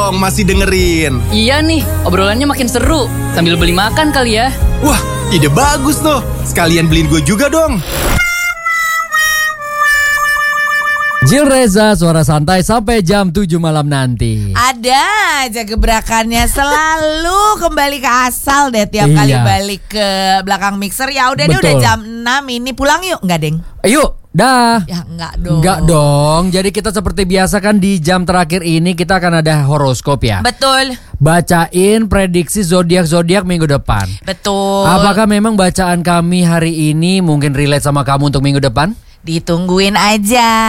dong, masih dengerin. Iya nih, obrolannya makin seru. Sambil beli makan kali ya. Wah, ide bagus tuh. Sekalian beliin gue juga dong. Jil Reza, suara santai sampai jam 7 malam nanti. Ada aja gebrakannya, selalu kembali ke asal deh tiap kali balik ke belakang mixer. Ya udah deh, udah jam 6 ini pulang yuk. Enggak, Deng. Ayo, dah. Ya enggak dong. Enggak dong. Jadi kita seperti biasa kan di jam terakhir ini kita akan ada horoskop ya. Betul. Bacain prediksi zodiak minggu depan. Betul. Apakah memang bacaan kami hari ini mungkin relate sama kamu untuk minggu depan? Ditungguin aja.